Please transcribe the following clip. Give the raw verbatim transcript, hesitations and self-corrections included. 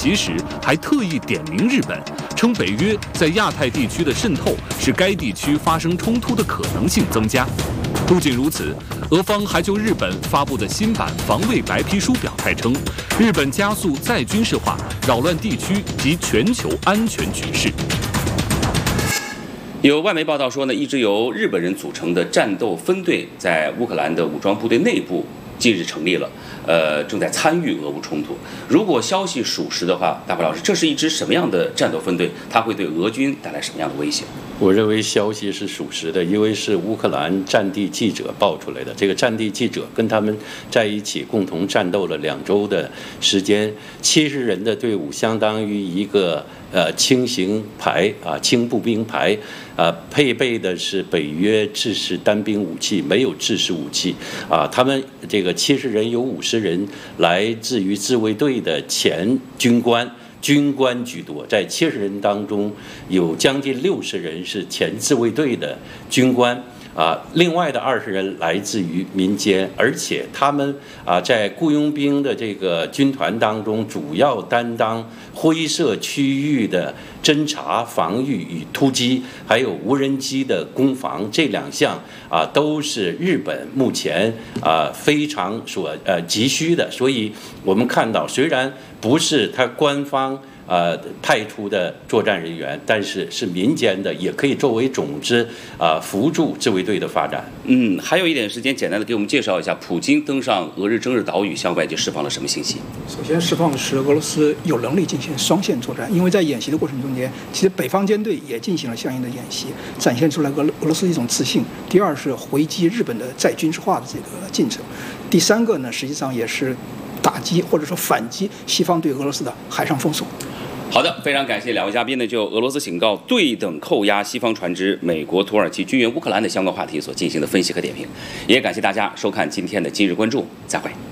席时还特意点名日本，称北约在亚太地区的渗透使该地区发生冲突的可能性增加。不仅如此，俄方还就日本发布的新版防卫白皮书表态称，日本加速再军事化，扰乱地区及全球安全局势。 有外媒报道说呢，一支由日本人组成的战斗分队在乌克兰的武装部队内部近日成立了，呃，正在参与俄乌冲突。如果消息属实的话，大白老师，这是一支什么样的战斗分队？它会对俄军带来什么样的威胁？ 我认为消息是属实的，因为是乌克兰战地记者爆出来的。这个战地记者跟他们在一起共同战斗了两周的时间，七十人的队伍相当于一个呃轻型排啊轻步兵排，啊配备的是北约制式单兵武器，没有制式武器啊。他们这个七十人有五十人来自于自卫队的前军官。军官居多，在七十人当中，有将近六十人是前自卫队的军官啊，另外的二十人来自于民间，而且他们啊在雇佣兵的这个军团当中，主要担当灰色区域的侦察、防御与突击，还有无人机的攻防，这两项啊都是日本目前啊非常所呃急需的。所以我们看到，虽然不是他官方呃派出的作战人员，但是是民间的，也可以作为种子啊、呃、辅助自卫队的发展。 嗯，还有一点时间，简单的给我们介绍一下，普京登上俄日争日岛屿，向外界释放了什么信息？ 首先释放的是俄罗斯有能力进行双线作战，因为在演习的过程中间，其实北方舰队也进行了相应的演习，展现出来俄俄罗斯一种自信。第二是回击日本的再军事化的这个进程。第三个呢，实际上也是打击或者说反击西方对俄罗斯的海上封锁。 好的，非常感谢两位嘉宾呢，就俄罗斯警告对等扣押西方船只、美国、土耳其军援乌克兰的相关话题所进行的分析和点评，也感谢大家收看今天的今日关注，再会。